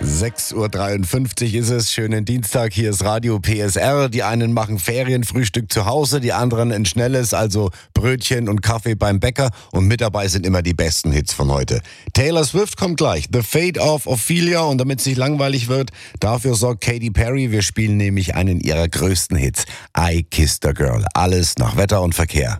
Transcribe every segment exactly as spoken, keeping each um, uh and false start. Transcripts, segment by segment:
sechs Uhr dreiundfünfzig ist es, schönen Dienstag, hier ist Radio P S R. Die einen machen Ferienfrühstück zu Hause, die anderen ein schnelles, also Brötchen und Kaffee beim Bäcker. Und mit dabei sind immer die besten Hits von heute. Taylor Swift kommt gleich, The Fate of Ophelia. Und damit es nicht langweilig wird, dafür sorgt Katy Perry. Wir spielen nämlich einen ihrer größten Hits, I Kissed a Girl. Alles nach Wetter und Verkehr.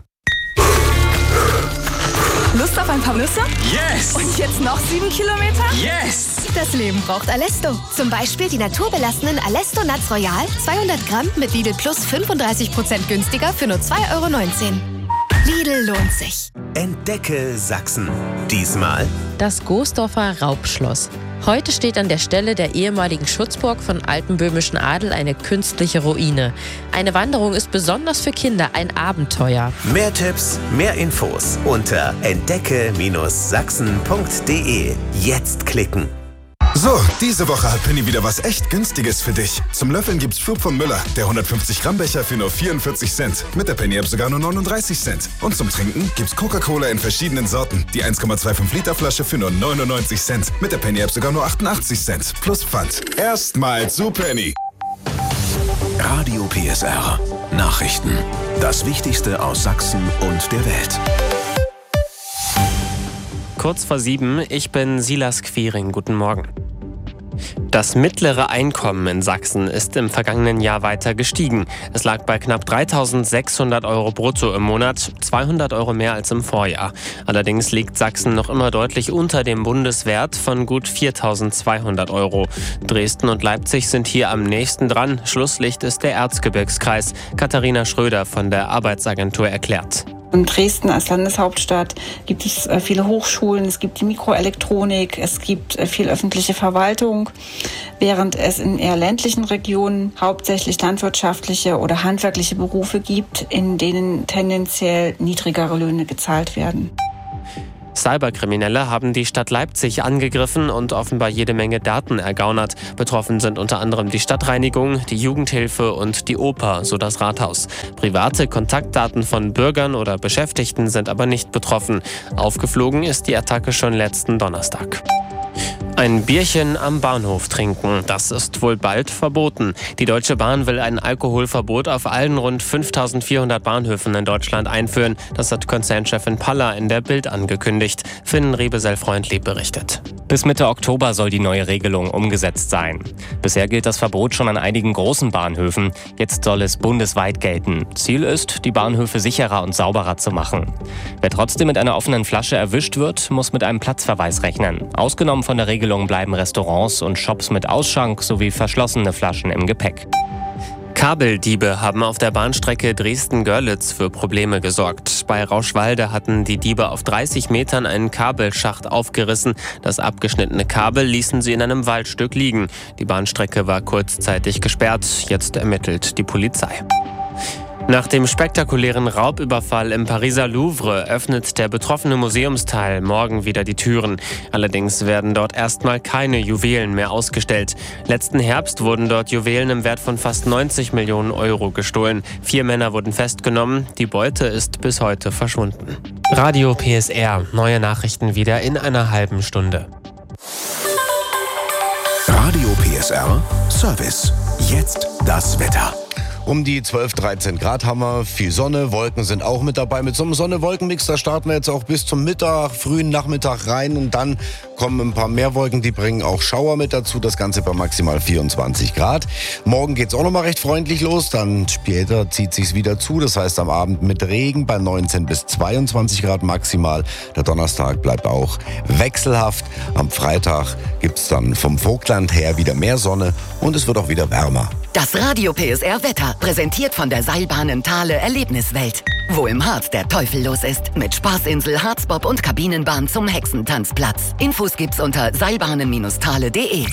Lust auf ein paar Nüsse? Yes! Und jetzt noch sieben Kilometer? Yes! Das Leben braucht Alesto. Zum Beispiel die naturbelassenen Alesto Nuts Royal, zweihundert Gramm mit Lidl Plus fünfunddreißig Prozent günstiger für nur zwei Euro neunzehn. Lidl lohnt sich. Entdecke Sachsen. Diesmal das Goosdorfer Raubschloss. Heute steht an der Stelle der ehemaligen Schutzburg von altenböhmischen Adel eine künstliche Ruine. Eine Wanderung ist besonders für Kinder ein Abenteuer. Mehr Tipps, mehr Infos unter entdecke Sachsen punkt de. Jetzt klicken. So, diese Woche hat Penny wieder was echt Günstiges für dich. Zum Löffeln gibt's Flup von Müller, der hundertfünfzig Gramm Becher für nur vierundvierzig Cent. Mit der Penny-App sogar nur neununddreißig Cent. Und zum Trinken gibt's Coca-Cola in verschiedenen Sorten. Die eins Komma fünfundzwanzig Liter Flasche für nur neunundneunzig Cent. Mit der Penny-App sogar nur achtundachtzig Cent. Plus Pfand. Erstmal zu Penny. Radio P S R. Nachrichten. Das Wichtigste aus Sachsen und der Welt. Kurz vor sieben, ich bin Silas Quiring. Guten Morgen. Das mittlere Einkommen in Sachsen ist im vergangenen Jahr weiter gestiegen. Es lag bei knapp dreitausendsechshundert Euro brutto im Monat, zweihundert Euro mehr als im Vorjahr. Allerdings liegt Sachsen noch immer deutlich unter dem Bundeswert von gut viertausendzweihundert Euro. Dresden und Leipzig sind hier am nächsten dran. Schlusslicht ist der Erzgebirgskreis. Katharina Schröder von der Arbeitsagentur erklärt. In Dresden als Landeshauptstadt gibt es viele Hochschulen, es gibt die Mikroelektronik, es gibt viel öffentliche Verwaltung, während es in eher ländlichen Regionen hauptsächlich landwirtschaftliche oder handwerkliche Berufe gibt, in denen tendenziell niedrigere Löhne gezahlt werden. Cyberkriminelle haben die Stadt Leipzig angegriffen und offenbar jede Menge Daten ergaunert. Betroffen sind unter anderem die Stadtreinigung, die Jugendhilfe und die Oper, so das Rathaus. Private Kontaktdaten von Bürgern oder Beschäftigten sind aber nicht betroffen. Aufgeflogen ist die Attacke schon letzten Donnerstag. Ein Bierchen am Bahnhof trinken, das ist wohl bald verboten. Die Deutsche Bahn will ein Alkoholverbot auf allen rund fünftausendvierhundert Bahnhöfen in Deutschland einführen. Das hat Konzernchefin Paller in der Bild angekündigt. Finn Rebesel-Freundlieb berichtet. Bis Mitte Oktober soll die neue Regelung umgesetzt sein. Bisher gilt das Verbot schon an einigen großen Bahnhöfen. Jetzt soll es bundesweit gelten. Ziel ist, die Bahnhöfe sicherer und sauberer zu machen. Wer trotzdem mit einer offenen Flasche erwischt wird, muss mit einem Platzverweis rechnen. Ausgenommen von der Regelung bleiben Restaurants und Shops mit Ausschank sowie verschlossene Flaschen im Gepäck. Kabeldiebe haben auf der Bahnstrecke Dresden-Görlitz für Probleme gesorgt. Bei Rauschwalde hatten die Diebe auf dreißig Metern einen Kabelschacht aufgerissen. Das abgeschnittene Kabel ließen sie in einem Waldstück liegen. Die Bahnstrecke war kurzzeitig gesperrt. Jetzt ermittelt die Polizei. Nach dem spektakulären Raubüberfall im Pariser Louvre öffnet der betroffene Museumsteil morgen wieder die Türen. Allerdings werden dort erstmal keine Juwelen mehr ausgestellt. Letzten Herbst wurden dort Juwelen im Wert von fast neunzig Millionen Euro gestohlen. Vier Männer wurden festgenommen. Die Beute ist bis heute verschwunden. Radio P S R. Neue Nachrichten wieder in einer halben Stunde. Radio P S R Service. Jetzt das Wetter. Um die zwölf, dreizehn Grad haben wir, viel Sonne, Wolken sind auch mit dabei. Mit so einem Sonne-Wolken-Mix, da starten wir jetzt auch bis zum Mittag, frühen Nachmittag rein und dann kommen ein paar mehr Wolken, die bringen auch Schauer mit dazu. Das Ganze bei maximal vierundzwanzig Grad. Morgen geht's auch nochmal recht freundlich los, dann später zieht sich's wieder zu. Das heißt am Abend mit Regen bei neunzehn bis zweiundzwanzig Grad maximal. Der Donnerstag bleibt auch wechselhaft. Am Freitag gibt's dann vom Vogtland her wieder mehr Sonne und es wird auch wieder wärmer. Das Radio P S R Wetter, präsentiert von der Seilbahn Thale Erlebniswelt. Wo im Harz der Teufel los ist, mit Spaßinsel, Harzbob und Kabinenbahn zum Hexentanzplatz. Infos gibt's unter seilbahnen Thale punkt de.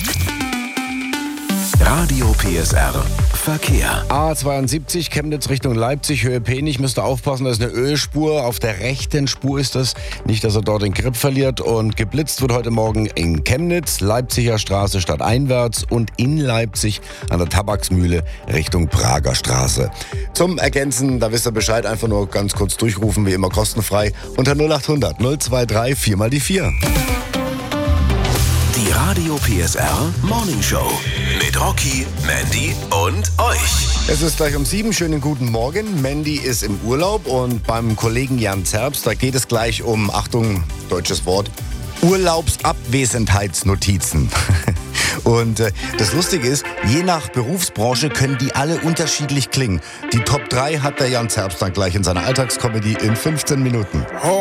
Radio P S R Verkehr. A zweiundsiebzig, Chemnitz Richtung Leipzig, Höhe Penich, müsst ihr aufpassen, da ist eine Ölspur. Auf der rechten Spur ist das. Nicht, dass er dort den Grip verliert. Und geblitzt wird heute Morgen in Chemnitz, Leipziger Straße stadteinwärts und in Leipzig an der Tabaksmühle Richtung Prager Straße. Zum Ergänzen, da wisst ihr Bescheid, einfach nur ganz kurz durchrufen, wie immer kostenfrei, unter null acht hundert null zwei drei vier mal die vier. Die Die Radio P S R Morning Show mit Rocky, Mandy und euch. Es ist gleich um sieben. Schönen guten Morgen. Mandy ist im Urlaub und beim Kollegen Jan Zerbst, da geht es gleich um, Achtung, deutsches Wort, Urlaubsabwesenheitsnotizen. Und äh, das Lustige ist, je nach Berufsbranche können die alle unterschiedlich klingen. Die Top drei hat der Jan Zerbst dann gleich in seiner Alltagskomödie in fünfzehn Minuten.